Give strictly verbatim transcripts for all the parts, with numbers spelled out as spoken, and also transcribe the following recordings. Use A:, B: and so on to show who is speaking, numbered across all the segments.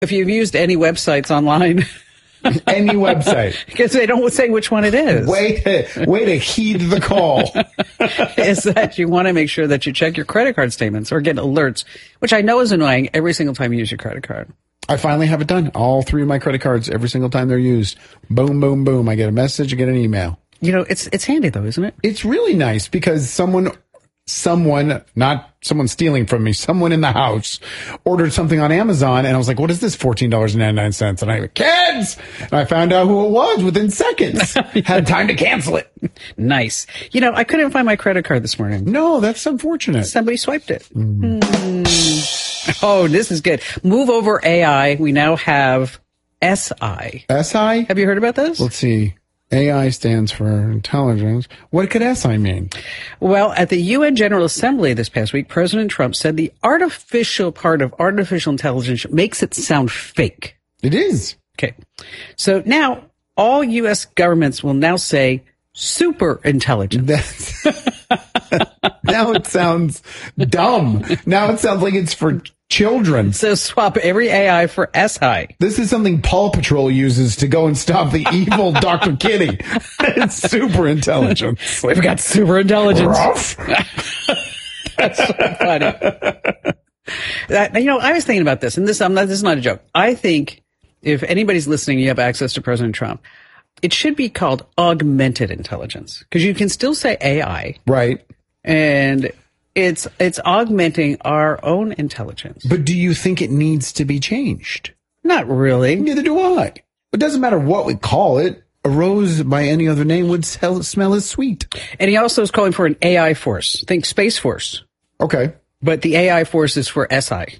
A: if you've used any websites online.
B: Any website.
A: Because they don't say which one it is.
B: Way to, way to heed the call.
A: Is that you want to make sure that you check your credit card statements or get alerts, which I know is annoying every single time you use your credit card.
B: I finally have it done. All three of my credit cards, every single time they're used. Boom, boom, boom. I get a message, I get an email.
A: You know, it's it's handy though, isn't it?
B: It's really nice because someone, someone, not someone stealing from me, someone in the house ordered something on Amazon and I was like, what is this? fourteen dollars and ninety-nine cents. And I went, kids! And I found out who it was within seconds. Had time to cancel it.
A: Nice. You know, I couldn't find my credit card this morning.
B: No, that's unfortunate.
A: Somebody swiped it. Mm. Mm. Oh, this is good. Move over A I. We now have S I.
B: S I?
A: Have you heard about this?
B: Let's see. A I stands for intelligence. What could S I mean?
A: Well, at the U N General Assembly this past week, President Trump said the artificial part of artificial intelligence makes it sound fake.
B: It is.
A: Okay. So now all U S governments will now say super intelligence.
B: That's now it sounds dumb. Now it sounds like it's for children.
A: So swap every A I for S I.
B: This is something Paw Patrol uses to go and stop the evil Doctor Kitty. It's super intelligence.
A: We've got super intelligence. That's so funny. That, you know, I was thinking about this, and this, I'm not, this is not a joke. I think if anybody's listening, you have access to President Trump. It should be called augmented intelligence because you can still say A I.
B: Right.
A: And it's it's augmenting our own intelligence.
B: But do you think it needs to be changed?
A: Not really.
B: Neither do I. It doesn't matter what we call it. A rose by any other name would sell, smell as sweet.
A: And he also is calling for an A I force. Think Space Force.
B: Okay.
A: But the A I force is for S I.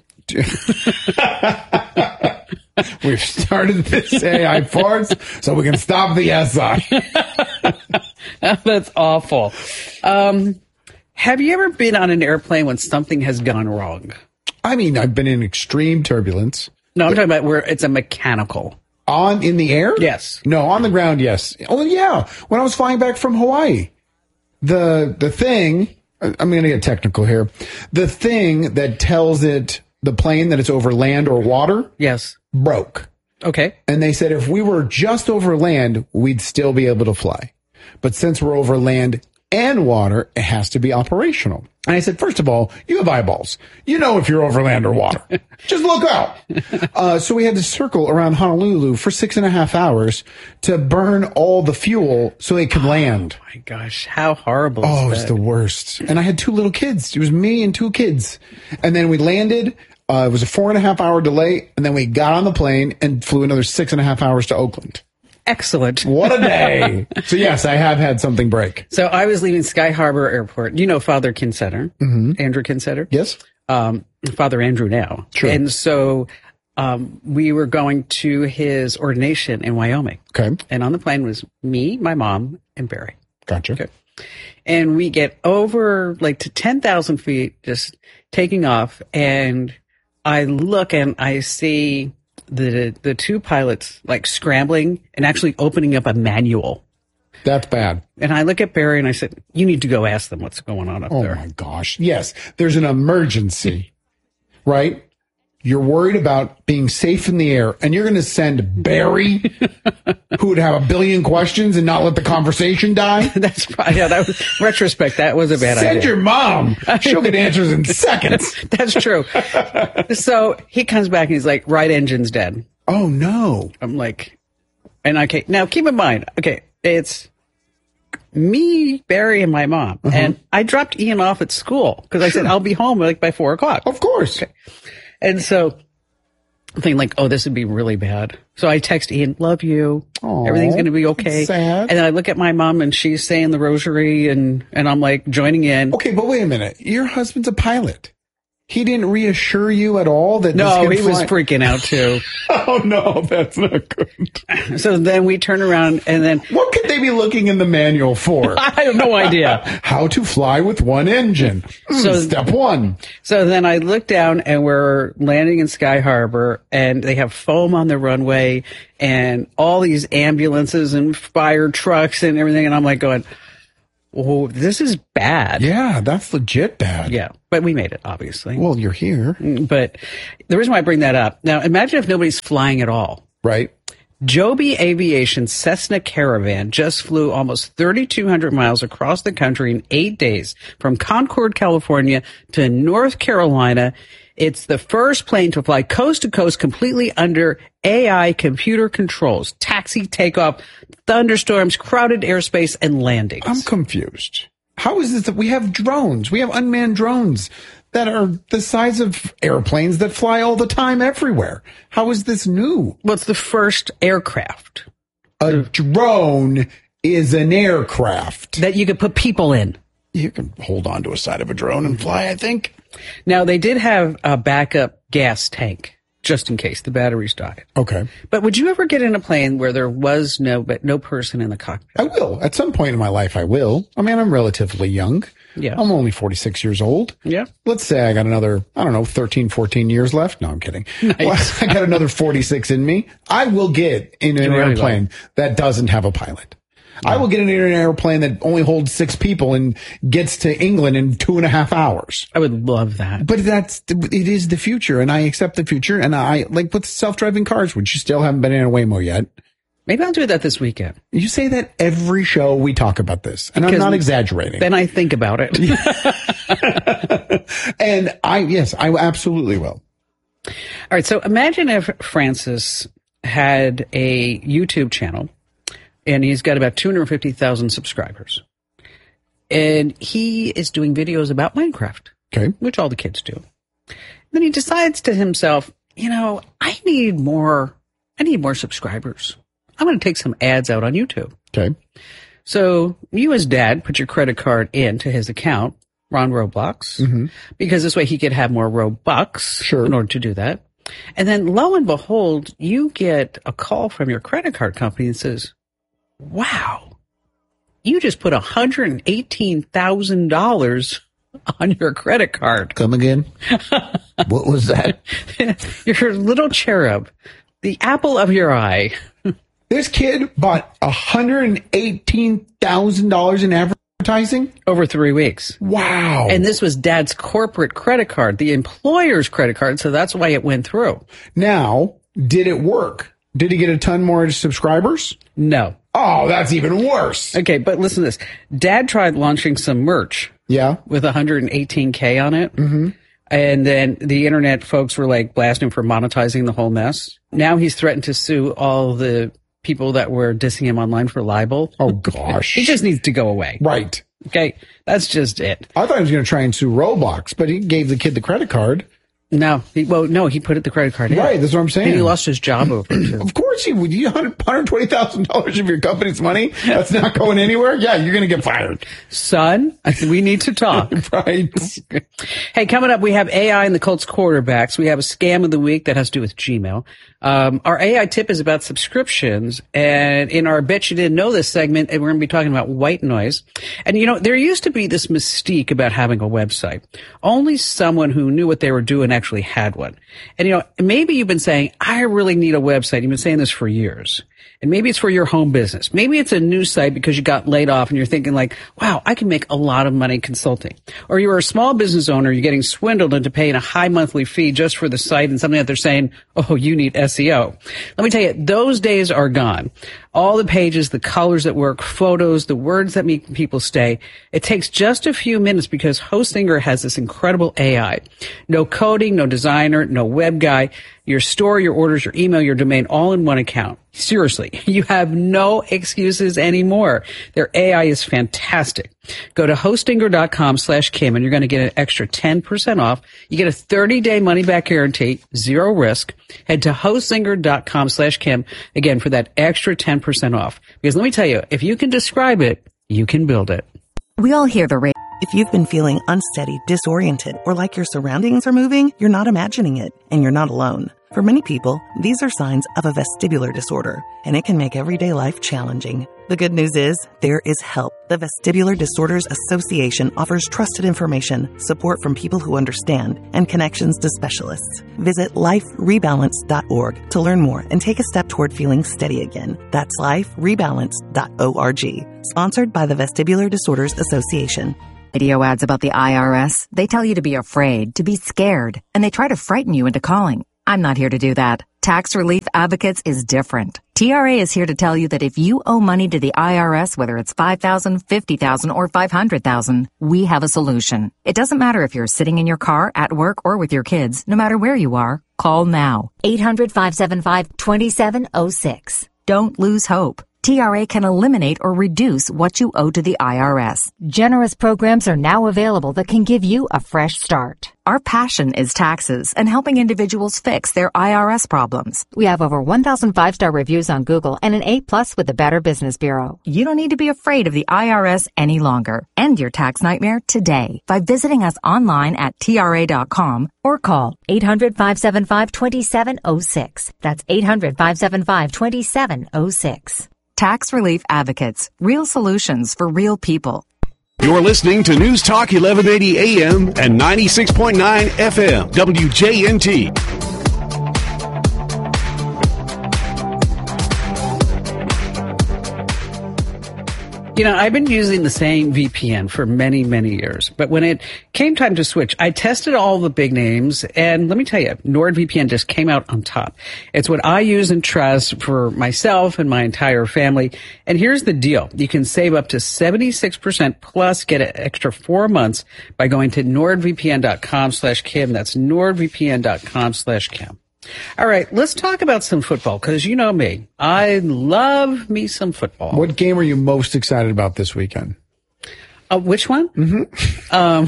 B: We've started this A I force so we can stop the S I.
A: That's awful. Um, have you ever been on an airplane when something has gone wrong?
B: I mean, I've been in extreme turbulence.
A: No, I'm talking about where it's a mechanical.
B: On in the air?
A: Yes.
B: No, on the ground, yes. Oh, yeah. When I was flying back from Hawaii, the the thing, I'm going to get technical here. The thing that tells it, the plane, that it's over land or water.
A: Yes.
B: Broke.
A: Okay.
B: And they said if we were just over land, we'd still be able to fly. But since we're over land and water, it has to be operational. And I said, first of all, you have eyeballs. You know if you're over land or water. Just look out. Uh, so we had to circle around Honolulu for six and a half hours to burn all the fuel so it could land.
A: Oh, my gosh. How horrible
B: Oh,
A: is that?
B: It's the worst. And I had two little kids. It was me and two kids. And then we landed. Uh, it was a four and a half hour delay. And then we got on the plane and flew another six and a half hours to Oakland.
A: Excellent.
B: What a day. So, yes, I have had something break.
A: So I was leaving Sky Harbor Airport. You know Father Kinsetter,
B: mm-hmm.
A: Andrew Kinsetter?
B: Yes.
A: Um, Father Andrew now.
B: True.
A: And so um, we were going to his ordination in Wyoming.
B: Okay.
A: And on the plane was me, my mom, and Barry.
B: Gotcha.
A: Okay. And we get over like to ten thousand feet, just taking off. And I look and I see the the two pilots like scrambling and actually opening up a manual.
B: That's bad.
A: And I look at Barry and I said, you need to go ask them what's going on up
B: oh
A: there.
B: Oh my gosh. Yes. There's an emergency, right? You're worried about being safe in the air and you're going to send Barry, who would have a billion questions and not let the conversation die.
A: That's probably, yeah, that was retrospect. That was a bad
B: Send
A: idea.
B: Send your mom. She'll get answers in seconds.
A: That's true. So he comes back and he's like, right engine's dead.
B: Oh no.
A: I'm like, and okay, now keep in mind, okay, it's me, Barry, and my mom. Uh-huh. And I dropped Ian off at school because I
B: sure.
A: said, I'll be home like by four o'clock.
B: Of course.
A: Okay. And so I'm thinking like, oh, this would be really bad. So I text Ian, love you.
B: Aww,
A: everything's going to be okay.
B: Sad.
A: And then I look at my mom and she's saying the rosary and, and I'm like joining in.
B: Okay, but wait a minute. Your husband's a pilot. He didn't reassure you at all that
A: no,
B: this
A: he
B: fly-
A: was freaking out too.
B: Oh no, that's not good.
A: So then we turn around and then
B: what could they be looking in the manual for?
A: I have no idea.
B: How to fly with one engine. So step one.
A: So then I look down and we're landing in Sky Harbor and they have foam on the runway and all these ambulances and fire trucks and everything. And I'm like going, oh, this is bad.
B: Yeah, that's legit bad.
A: Yeah, but we made it, obviously.
B: Well, you're here.
A: But the reason why I bring that up, now imagine if nobody's flying at all.
B: Right.
A: Joby Aviation's Cessna Caravan just flew almost thirty-two hundred miles across the country in eight days from Concord, California to North Carolina. It's the first plane to fly coast to coast completely under A I computer controls, taxi, takeoff, thunderstorms, crowded airspace, and landings.
B: I'm confused. How is this that we have drones? We have unmanned drones that are the size of airplanes that fly all the time everywhere. How is this new?
A: Well, it's the first aircraft.
B: A drone is an aircraft
A: That you could put people in.
B: You can hold on to a side of a drone and fly, I think.
A: Now, they did have a backup gas tank, just in case the batteries died.
B: Okay.
A: But would you ever get in a plane where there was no but no person in the cockpit?
B: I will. At some point in my life, I will. I mean, I'm relatively young.
A: Yeah.
B: I'm only forty-six years old.
A: Yeah.
B: Let's say I got another, I don't know, thirteen, fourteen years left. No, I'm kidding.
A: Nice.
B: Well, I got another forty-six in me. I will get in an
A: Really
B: airplane
A: like.
B: that doesn't have a pilot. I will get in an airplane that only holds six people and gets to England in two and a half hours.
A: I would love that.
B: But that's, it is the future, and I accept the future. And I, like with self-driving cars, which you still haven't been in a Waymo yet.
A: Maybe I'll do that this weekend.
B: You say that every show we talk about this, and I'm
A: Because
B: not exaggerating.
A: Then I think about it.
B: And I, yes, I absolutely will.
A: All right. So imagine if Francis had a YouTube channel and he's got about two hundred fifty thousand subscribers and he is doing videos about Minecraft,
B: Okay.
A: which all the kids do. Then he decides to himself, you know, I need more, I need more subscribers. I'm going to take some ads out on YouTube.
B: Okay.
A: So you as dad put your credit card into his account, Ron Roblox,
B: Mm-hmm.
A: because this way he could have more Robux
B: Sure.
A: in order to do that. And then lo and behold, you get a call from your credit card company and says, wow, you just put one hundred eighteen thousand dollars on your credit card.
B: Come again? What was that?
A: Your little cherub, the apple of your eye.
B: This kid bought one hundred eighteen thousand dollars in advertising?
A: Over three weeks.
B: Wow.
A: And this was dad's corporate credit card, the employer's credit card. So that's why it went through.
B: Now, did it work? Did he get a ton more subscribers?
A: No.
B: Oh, that's even worse.
A: Okay, but listen to this. Dad tried launching some merch
B: Yeah.
A: with one hundred eighteen K on it. Mm-hmm. And then the internet folks were like blasting him for monetizing the whole mess. Now he's threatened to sue all the people that were dissing him online for libel.
B: Oh, gosh.
A: He just needs to go away.
B: Right.
A: Okay, that's just it.
B: I thought he was going to try and sue Roblox, but he gave the kid the credit card.
A: No, he, well, no, he put it the credit card in.
B: Right, that's what I'm saying.
A: And he lost his job over it, too.
B: Of course he would. You one hundred twenty thousand dollars of your company's money, that's not going anywhere? Yeah, you're going to get fired.
A: Son, I said, we need to talk.
B: Right.
A: Hey, coming up, we have A I and the Colts quarterbacks. We have a scam of the week that has to do with Gmail. Um, our A I tip is about subscriptions. And in our Bet You Didn't Know This segment, we're going to be talking about white noise. And, you know, there used to be this mystique about having a website. Only someone who knew what they were doing actually had one. And, you know, maybe you've been saying, I really need a website. You've been saying this for years. And maybe it's for your home business. Maybe it's a new site because you got laid off and you're thinking like, wow, I can make a lot of money consulting. Or you're a small business owner, you're getting swindled into paying a high monthly fee just for the site and something that they're saying, oh, you need S E O. Let me tell you, those days are gone. All the pages, the colors that work, photos, the words that make people stay. It takes just a few minutes because Hostinger has this incredible A I. No coding, no designer, no web guy. Your store, your orders, your email, your domain, all in one account. Seriously, you have no excuses anymore. Their A I is fantastic. Go to hostinger.com slash Kim and you're going to get an extra ten percent off. You get a thirty day money back guarantee, zero risk. Head to hostinger.com slash Kim again for that extra ten percent off. Because let me tell you, if you can describe it, you can build it.
C: We all hear the radio. If you've been feeling unsteady, disoriented, or like your surroundings are moving, you're not imagining it, and you're not alone. For many people, these are signs of a vestibular disorder, and it can make everyday life challenging. The good news is, there is help. The Vestibular Disorders Association offers trusted information, support from people who understand, and connections to specialists. Visit life rebalance dot org to learn more and take a step toward feeling steady again. That's life rebalance dot org. Sponsored by the Vestibular Disorders Association.
D: Radio ads about the I R S, they tell you to be afraid, to be scared, and they try to frighten you into calling. I'm not here to do that. Tax Relief Advocates is different. T R A is here to tell you that if you owe money to the I R S, whether it's five thousand dollars, fifty thousand dollars, or five hundred thousand dollars, we have a solution. It doesn't matter if you're sitting in your car, at work, or with your kids. No matter where you are, call now. eight hundred, five seven five, two seven zero six. Don't lose hope. T R A can eliminate or reduce what you owe to the I R S.
E: Generous programs are now available that can give you a fresh start.
D: Our passion is taxes and helping individuals fix their I R S problems.
E: We have over one thousand five-star reviews on Google and an A plus with the Better Business Bureau.
D: You don't need to be afraid of the I R S any longer. End your tax nightmare today by visiting us online at T R A dot com
E: or call eight hundred, five seven five, two seven zero six. That's eight hundred, five seven five, two seven zero six.
D: Tax Relief Advocates. Real solutions for real people.
F: You're listening to News Talk eleven eighty A M and ninety-six point nine F M, W J N T.
A: You know, I've been using the same V P N for many, many years. But when it came time to switch, I tested all the big names. And let me tell you, NordVPN just came out on top. It's what I use and trust for myself and my entire family. And here's the deal. You can save up to seventy-six percent plus get an extra four months by going to nordvpn.com slash Kim. That's nordvpn.com slash Kim. All right, let's talk about some football, because you know me. I love me some football.
B: What game are you most excited about this weekend?
A: Uh, which one?
B: Mm-hmm.
A: Um,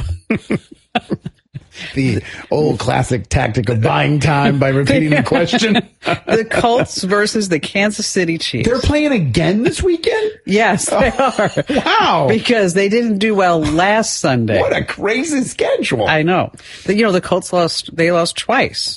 B: the old classic tactic of buying time by repeating the question.
A: The Colts versus the Kansas City Chiefs.
B: They're playing again this weekend?
A: Yes, they are.
B: Wow.
A: Because they didn't do well last Sunday.
B: What a crazy schedule.
A: I know. The, you know, the Colts lost, they lost twice.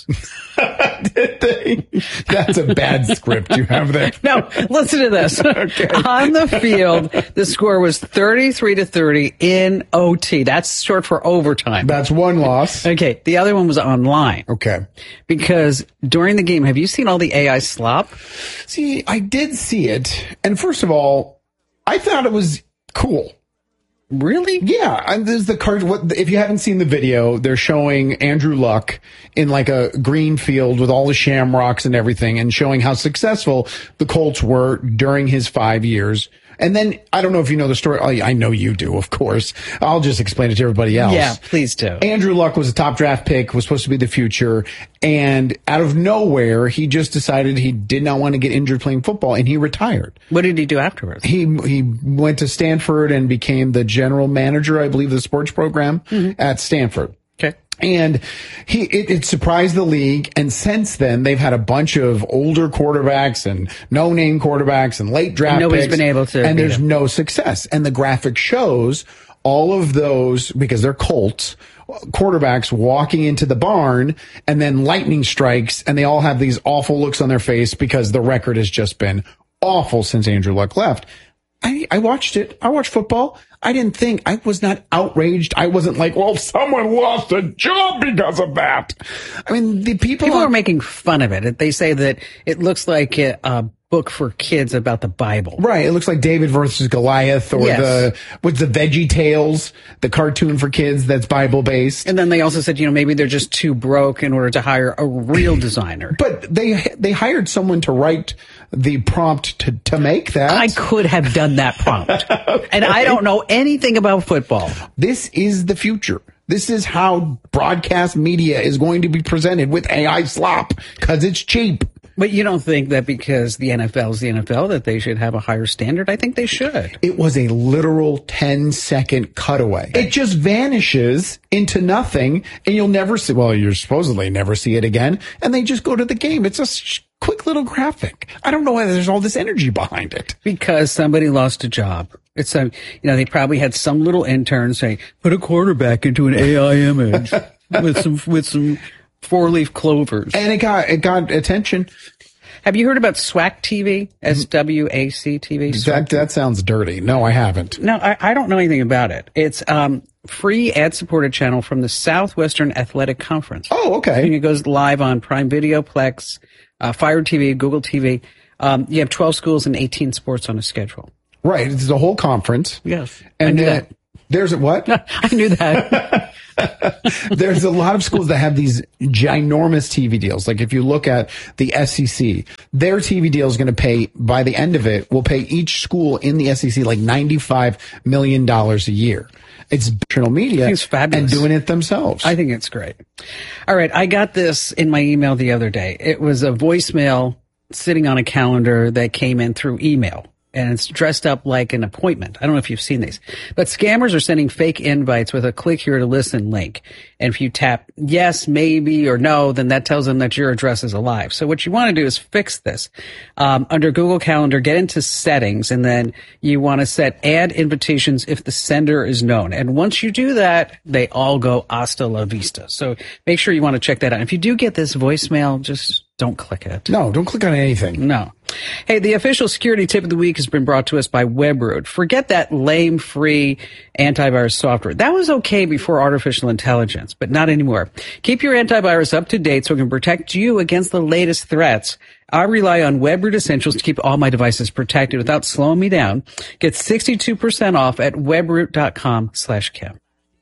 B: Did they? That's a bad script you have there.
A: No, listen to this. Okay. On the field, the score was thirty-three to thirty in O T. That's short for overtime.
B: That's one loss.
A: Okay. The other one was online.
B: Okay.
A: Because during the game, have you seen all the A I slop?
B: See, I did see it. And first of all, I thought it was cool.
A: Really?
B: Yeah. And there's the card. What, if you haven't seen the video, they're showing Andrew Luck in like a green field with all the shamrocks and everything and showing how successful the Colts were during his five years. And then, I don't know if you know the story. Oh, I know you do, of course. I'll just explain it to everybody else.
A: Yeah, please do.
B: Andrew Luck was a top draft pick, was supposed to be the future. And out of nowhere, he just decided he did not want to get injured playing football, and he retired.
A: What did he do afterwards?
B: He he went to Stanford and became the general manager, I believe, of the sports program mm-hmm. at Stanford.
A: Okay.
B: And he, it, it surprised the league. And since then, they've had a bunch of older quarterbacks and no-name quarterbacks and late draft
A: Nobody's
B: picks.
A: been able to.
B: And there's
A: him.
B: no success. And the graphic shows all of those, because they're Colts, quarterbacks walking into the barn, and then lightning strikes, and they all have these awful looks on their face because the record has just been awful since Andrew Luck left. I, I watched it. I watched football. I didn't think, I was not outraged. I wasn't like, well, someone lost a job because of that. I mean, the people.
A: People
B: are,
A: are making fun of it. They say that it looks like a, a book for kids about the Bible.
B: Right. It looks like David versus Goliath, or
A: yes.
B: the, what's the Veggie Tales, the cartoon for kids that's Bible based.
A: And then they also said, you know, maybe they're just too broke in order to hire a real designer.
B: But they, they hired someone to write the prompt to, to make that.
A: I could have done that prompt. Okay. And I don't know anything about football.
B: This is the future. This is how broadcast media is going to be presented, with A I slop, because it's cheap.
A: But you don't think that because the N F L is the N F L that they should have a higher standard? I think they should.
B: It was a literal ten second cutaway. It just vanishes into nothing, and you'll never see, well, you're supposedly never see it again, and they just go to the game. It's a sh- quick little graphic. I don't know why there's all this energy behind it.
A: Because somebody lost a job. It's a, you know, they probably had some little intern say, put a quarterback into an A I image with some, with some four leaf clovers.
B: And it got, it got attention.
A: Have you heard about SWAC T V? S W A C T V?
B: That, that sounds dirty. No, I haven't.
A: No, I, I don't know anything about it. It's, um, free ad-supported channel from the Southwestern Athletic Conference.
B: Oh, okay.
A: And it goes live on Prime Video, Plex, uh, Fire T V, Google T V. Um, you have twelve schools and eighteen sports on a schedule.
B: Right. It's a whole conference.
A: Yes.
B: And
A: I knew
B: uh,
A: that.
B: There's a what?
A: I knew that.
B: There's a lot of schools that have these ginormous T V deals. Like if you look at the S E C, their T V deal is going to pay, by the end of it, will pay each school in the S E C like ninety-five million dollars a year. It's national media
A: It's fabulous.
B: and doing it themselves.
A: I think it's great. All right. I got this in my email the other day. It was a voicemail sitting on a calendar that came in through email. And it's dressed up like an appointment. I don't know if you've seen these, but scammers are sending fake invites with a click here to listen link. And if you tap yes, maybe, or no, then that tells them that your address is alive. So what you want to do is fix this. Um, under Google Calendar, get into settings, and then you want to set add invitations if the sender is known. And once you do that, they all go hasta la vista. So make sure you want to check that out. If you do get this voicemail, just don't click it.
B: No, don't click on anything.
A: No. Hey, the official security tip of the week has been brought to us by Webroot. Forget that lame free antivirus software. That was okay before artificial intelligence, but not anymore. Keep your antivirus up to date so it can protect you against the latest threats. I rely on Webroot Essentials to keep all my devices protected without slowing me down. Get sixty-two percent off at webroot.com slash Kim.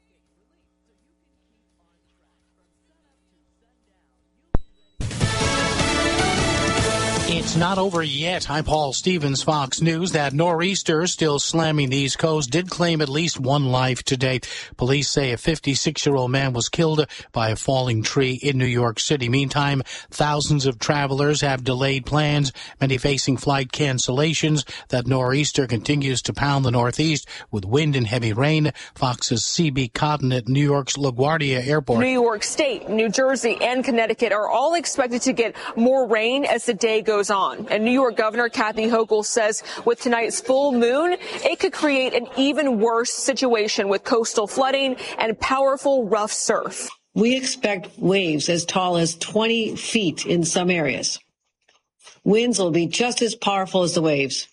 G: It's not over yet. I'm Paul Stevens, Fox News. That nor'easter still slamming the East Coast did claim at least one life today. Police say a fifty-six-year-old man was killed by a falling tree in New York City. Meantime, thousands of travelers have delayed plans, many facing flight cancellations. That nor'easter continues to pound the Northeast with wind and heavy rain. Fox's C B Cotton at New York's LaGuardia Airport.
H: New York State, New Jersey, and Connecticut are all expected to get more rain as the day goes on. And New York Governor Kathy Hochul says with tonight's full moon, it could create an even worse situation with coastal flooding and powerful rough surf.
I: We expect waves as tall as twenty feet in some areas. Winds will be just as powerful as the waves.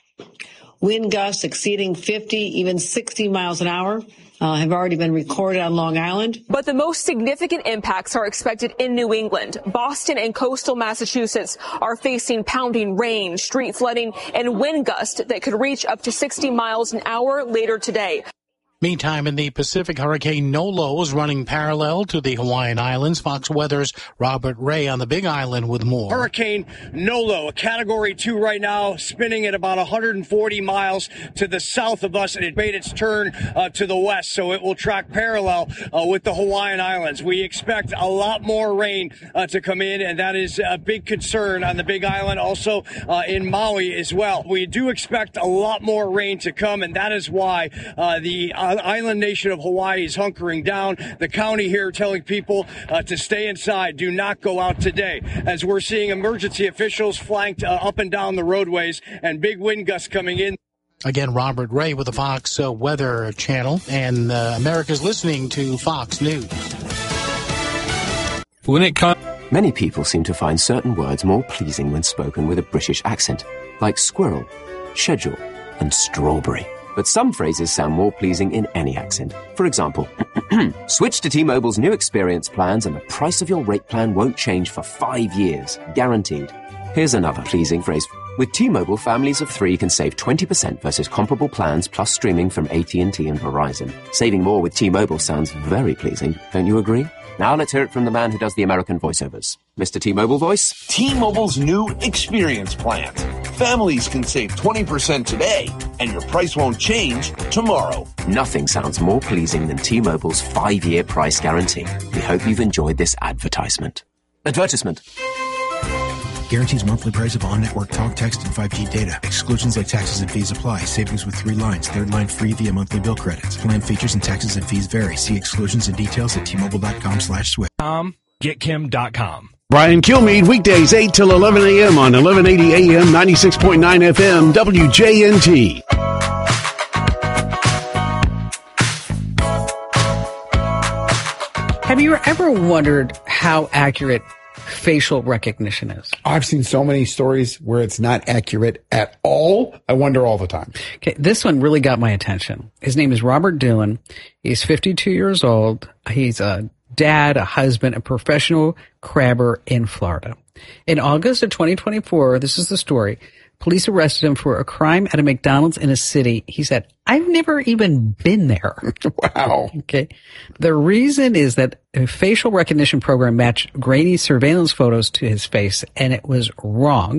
I: Wind gusts exceeding fifty, even sixty miles an hour. Uh, have already been recorded on Long Island.
H: But the most significant impacts are expected in New England. Boston and coastal Massachusetts are facing pounding rain, street flooding, and wind gusts that could reach up to sixty miles an hour later today.
G: Meantime, in the Pacific, Hurricane Nolo is running parallel to the Hawaiian Islands. Fox Weather's Robert Ray on the Big Island with more.
J: Hurricane Nolo, a category two right now, spinning at about one hundred forty miles to the south of us, and it made its turn uh, to the west, so it will track parallel uh, with the Hawaiian Islands. We expect a lot more rain uh, to come in, and that is a big concern on the Big Island, also uh, in Maui as well. We do expect a lot more rain to come, and that is why uh, the uh, island nation of Hawaii is hunkering down. The county here telling people uh, to stay inside, do not go out today, as we're seeing emergency officials flanked uh, up and down the roadways and big wind gusts coming in.
G: Again, Robert Ray with the Fox uh, Weather Channel, and uh, America's listening to Fox News.
K: When it comes, many people seem to find certain words more pleasing when spoken with a British accent, like squirrel, schedule, and strawberry. But some phrases sound more pleasing in any accent. For example, switch to T-Mobile's new experience plans and the price of your rate plan won't change for five years, guaranteed. Here's another pleasing phrase. With T-Mobile, families of three can save twenty percent versus comparable plans plus streaming from A T and T and Verizon. Saving more with T-Mobile sounds very pleasing, don't you agree? Now let's hear it from the man who does the American voiceovers. Mister T-Mobile voice.
L: T-Mobile's new experience plans. Families can save twenty percent today, and your price won't change tomorrow.
K: Nothing sounds more pleasing than T-Mobile's five-year price guarantee. We hope you've enjoyed this advertisement. Advertisement.
M: Guarantees monthly price of on-network talk, text, and five G data. Exclusions like taxes and fees apply. Savings with three lines. Third line free via monthly bill credits. Plan features and taxes and fees vary. See exclusions and details at T-Mobile.com slash switch.
N: Um, get kim dot com.
F: Brian Kilmeade, weekdays eight till eleven a.m. on eleven eighty A M, ninety-six point nine F M, W J N T.
A: Have you ever wondered how accurate facial recognition is?
B: I've seen so many stories where it's not accurate at all. I wonder all the time.
A: Okay, this one really got my attention. His name is Robert Dillon. He's fifty-two years old. He's a dad, a husband, a professional crabber in Florida. In August of twenty twenty-four, this is the story, police arrested him for a crime at a McDonald's in a city. He said, I've never even been there.
B: Wow.
A: Okay. The reason is that a facial recognition program matched grainy surveillance photos to his face, and it was wrong.